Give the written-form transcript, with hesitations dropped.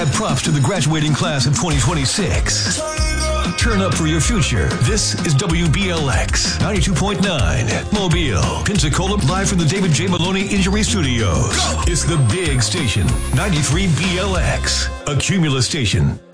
Props to the graduating class of 2026. Turn up for your future. This is WBLX 92.9 Mobile, Pensacola, live from the David J. Maloney Injury Studios. It's the big station, 93 BLX, a Cumulus station.